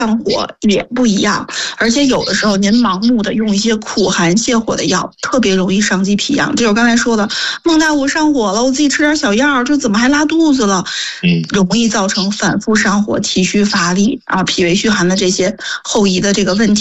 上火也不一样，而且有的时候您盲目的用一些苦寒泻火的药，特别容易伤及脾阳。这就是刚才说的，孟大我上火了，我自己吃点小药，这怎么还拉肚子了？容易造成反复上火、体虚乏力啊、脾胃虚寒的这些后遗的这个问题。